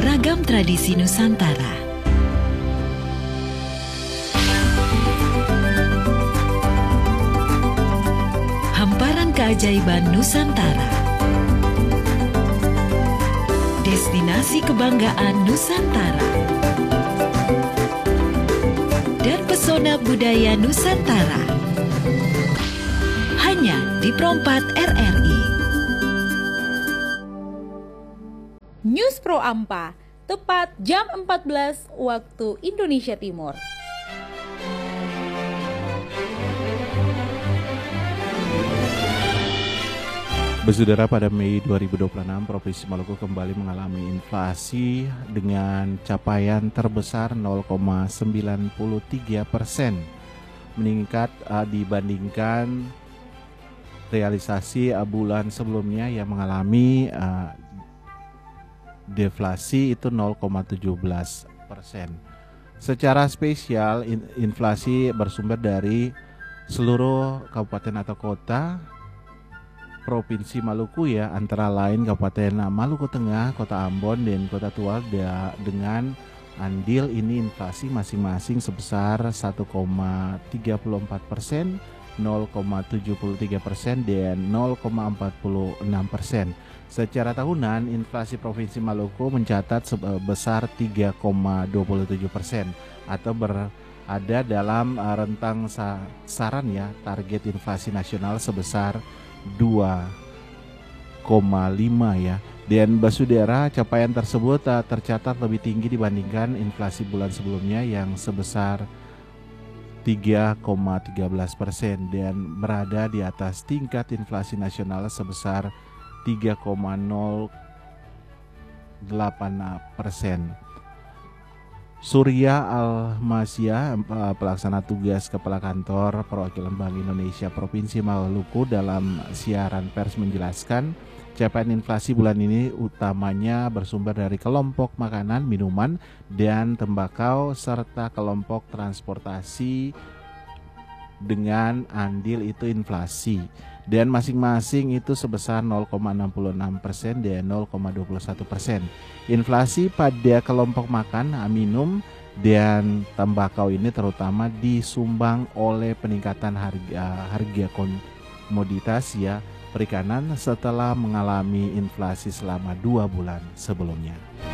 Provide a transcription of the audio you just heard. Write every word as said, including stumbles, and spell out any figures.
Ragam tradisi Nusantara. Hamparan keajaiban Nusantara. Destinasi kebanggaan Nusantara. Dan pesona budaya Nusantara. Hanya di Perompat R R I. News Pro Ampa, tepat jam empat belas waktu Indonesia Timur. Bersaudara, pada Mei dua ribu dua puluh enam, Provinsi Maluku kembali mengalami inflasi dengan capaian terbesar nol koma sembilan tiga persen, meningkat uh, dibandingkan realisasi uh, bulan sebelumnya yang mengalami uh, deflasi itu nol koma tujuh belas persen. Secara spesial, in, inflasi bersumber dari seluruh kabupaten atau kota Provinsi Maluku ya, antara lain Kabupaten Maluku Tengah, Kota Ambon, dan Kota Tua dengan andil ini inflasi masing-masing sebesar satu koma tiga empat persen, nol koma tujuh tiga persen, dan nol koma empat enam persen. Secara tahunan, inflasi Provinsi Maluku mencatat sebesar tiga koma dua tujuh persen atau berada dalam rentang sasaran ya, target inflasi nasional sebesar dua koma lima ya. Dan Basudara, capaian tersebut uh, tercatat lebih tinggi dibandingkan inflasi bulan sebelumnya yang sebesar tiga koma tiga belas persen dan berada di atas tingkat inflasi nasional sebesar tiga koma nol delapan persen. Surya Almasya, pelaksana tugas Kepala Kantor Perwakilan Bank Indonesia Provinsi Maluku, dalam siaran pers menjelaskan capaian inflasi bulan ini utamanya bersumber dari kelompok makanan, minuman, dan tembakau serta kelompok transportasi dengan andil itu inflasi, dan masing-masing itu sebesar nol koma enam enam persen dan nol koma dua satu persen. Inflasi pada kelompok makan, minum, dan tembakau ini terutama disumbang oleh peningkatan harga harga komoditas ya, perikanan setelah mengalami inflasi selama dua bulan sebelumnya.